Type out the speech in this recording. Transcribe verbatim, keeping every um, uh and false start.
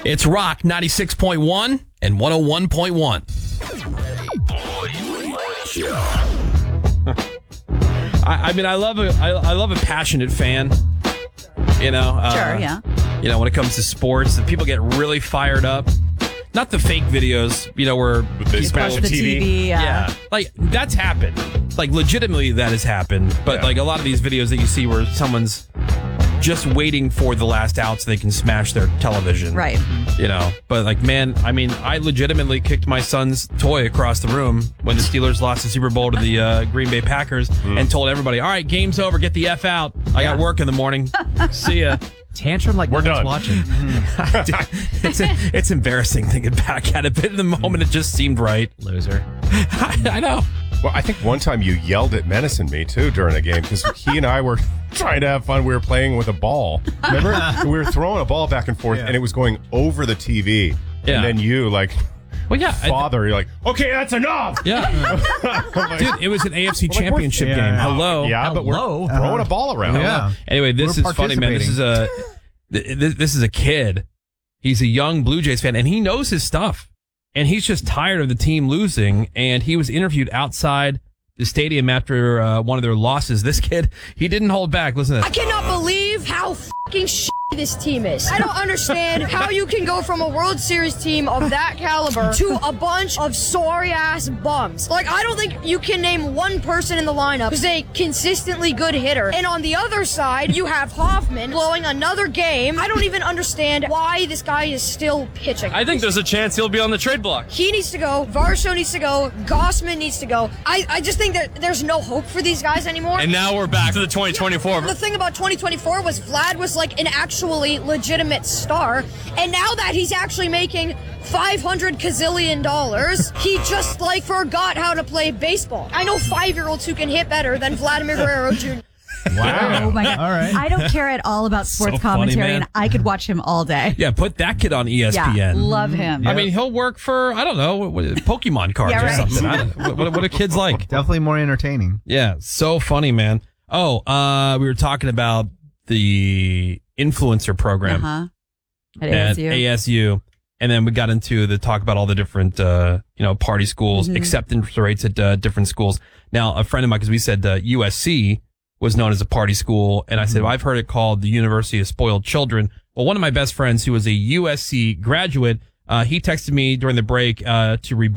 It's Rock ninety-six point one and one oh one point one. I, I mean, I love a, I, I love a passionate fan. You know, uh, sure, yeah. You know, when it comes to sports, and people get really fired up. Not the fake videos, you know, where they smash the T V. T V yeah. yeah, like that's happened. Like legitimately, that has happened. But yeah. like a lot of these videos that you see, where someone's just waiting for the last out so they can smash their television. Right. You know, but like, man, I mean, I legitimately kicked my son's toy across the room when the Steelers lost the Super Bowl to the uh, Green Bay Packers mm. and told everybody, all right, game's over. Get the F out. I yeah. got work in the morning. See ya. Tantrum like we're no done. Watching. it's, it's embarrassing thinking back at it, but in the moment it just seemed right. Loser. I, I know. Well, I think one time you yelled at Menace and me, too, during a game, because he and I were trying to have fun. We were playing with a ball. Remember? We were throwing a ball back and forth, yeah. and it was going over the T V. Yeah. And then you, like, well, yeah, father, you're like, okay, that's enough. Yeah. like, dude, it was an A F C like, championship yeah. game. Hello. Yeah, Hello. but we're Uh-huh. throwing a ball around. Yeah. Anyway, this we're is funny, man. This is a this, this is a kid. He's a young Blue Jays fan, and he knows his stuff. And he's just tired of the team losing. And he was interviewed outside the stadium after uh, one of their losses. This kid, he didn't hold back. Listen to this. I cannot believe how fucking shit this team is. I don't understand how you can go from a World Series team of that caliber to a bunch of sorry-ass bums. Like, I don't think you can name one person in the lineup who's a consistently good hitter. And on the other side, you have Hoffman blowing another game. I don't even understand why this guy is still pitching. I think there's a chance he'll be on the trade block. He needs to go. Varsho needs to go. Gossman needs to go. I, I just think that there's no hope for these guys anymore. And now we're back to the twenty twenty-four. The thing about twenty twenty-four was Vlad was like an actually legitimate star, and now that he's actually making five hundred gazillion dollars, he just like forgot how to play baseball. I know five-year-olds who can hit better than Vladimir Guerrero Junior Wow. Oh my God. All right. I don't care at all about sports So funny, commentary, man. and I could watch him all day. Yeah, put that kid on E S P N. Yeah, love him. I mean, he'll work for, I don't know, what, what, Pokemon cards Yeah, or right. something. I don't, what, what, what do kids like? Definitely more entertaining. Yeah, so funny, man. Oh, uh, we were talking about the influencer program Uh-huh. At at A S U. A S U. And then we got into the talk about all the different, uh, you know, party schools, Mhm. acceptance rates at uh, different schools. Now, a friend of mine, because we said uh, U S C was known as a party school. And I said, well, I've heard it called the University of Spoiled Children. Well, one of my best friends who was a U S C graduate, uh, he texted me during the break uh, to rebut